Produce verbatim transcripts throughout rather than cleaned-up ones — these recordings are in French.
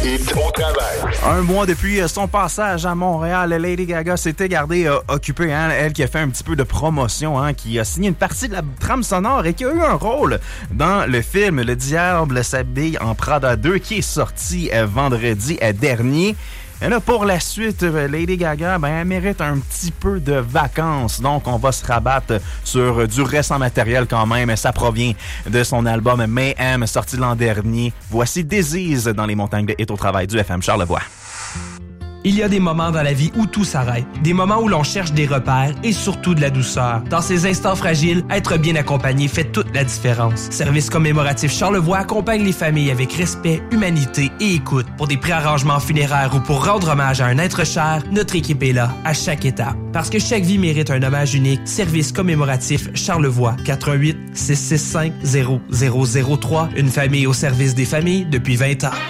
Hit au travail. Un mois depuis son passage à Montréal, Lady Gaga s'était gardée euh, occupée. Hein, elle qui a fait un petit peu de promotion, hein, qui a signé une partie de la trame sonore et qui a eu un rôle dans le film Le Diable s'habille en Prada deux qui est sorti euh, vendredi euh, dernier. Et là, pour la suite, Lady Gaga, ben, elle mérite un petit peu de vacances. Donc, on va se rabattre sur du récent matériel quand même. Ça provient de son album Mayhem, sorti l'an dernier. Voici Disease dans les montagnes de Hit au travail du F M Charlevoix. Il y a des moments dans la vie où tout s'arrête. Des moments où l'on cherche des repères et surtout de la douceur. Dans ces instants fragiles, être bien accompagné fait toute la différence. Service commémoratif Charlevoix accompagne les familles avec respect, humanité et écoute. Pour des préarrangements funéraires ou pour rendre hommage à un être cher, notre équipe est là, à chaque étape. Parce que chaque vie mérite un hommage unique, Service commémoratif Charlevoix, quatre un huit, six six cinq, zéro zéro zéro trois. Une famille au service des familles depuis vingt ans.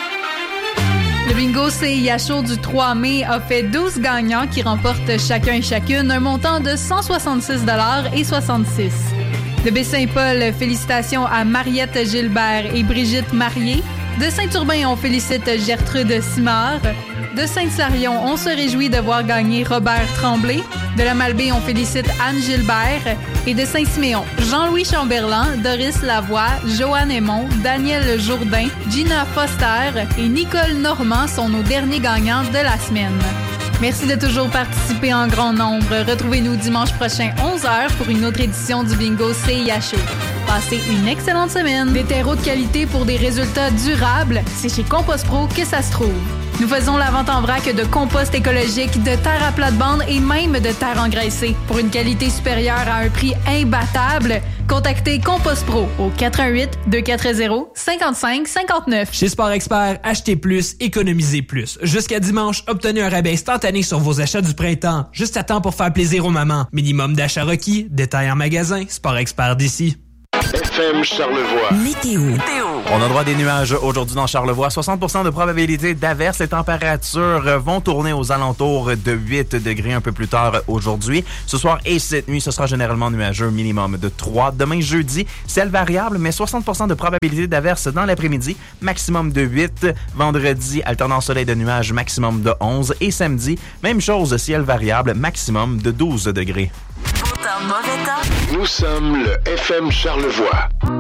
Le bingo C I H O du trois mai a fait douze gagnants qui remportent chacun et chacune un montant de cent soixante-six dollars et soixante-six cents. De Baie-Saint-Paul, félicitations à Mariette Gilbert et Brigitte Marié. De Saint-Urbain, on félicite Gertrude Simard. De Sainte-Sarion, on se réjouit de voir gagner Robert Tremblay. De la Malbaie, on félicite Anne Gilbert. Et de Saint-Siméon, Jean-Louis Chamberlain, Doris Lavoie, Joanne Aymon, Daniel Jourdain, Gina Foster et Nicole Normand sont nos derniers gagnants de la semaine. Merci de toujours participer en grand nombre. Retrouvez-nous dimanche prochain, onze heures, pour une autre édition du Bingo C I H O. Passez une excellente semaine. Des terreaux de qualité pour des résultats durables, c'est chez Compost Pro que ça se trouve. Nous faisons la vente en vrac de compost écologique, de terre à plate-bande et même de terre engraissée. Pour une qualité supérieure à un prix imbattable, contactez Compost Pro au quatre un huit, deux quatre zéro, cinq cinq cinq neuf. Chez Sport Expert, achetez plus, économisez plus. Jusqu'à dimanche, obtenez un rabais instantané sur vos achats du printemps. Juste à temps pour faire plaisir aux mamans. Minimum d'achat requis, détail en magasin, Sport Expert d'ici. F M Charlevoix. Météo. Météo. On a droit à des nuages aujourd'hui dans Charlevoix. soixante pour cent de probabilité d'averse. Les températures vont tourner aux alentours de huit degrés un peu plus tard aujourd'hui. Ce soir et cette nuit, ce sera généralement nuageux, minimum de trois. Demain, jeudi, ciel variable, mais soixante pour cent de probabilité d'averse dans l'après-midi, maximum de huit. Vendredi, alternance soleil de nuages, maximum de onze. Et samedi, même chose, ciel variable, maximum de douze degrés. Beau temps, mauvais temps. Nous sommes le F M Charlevoix.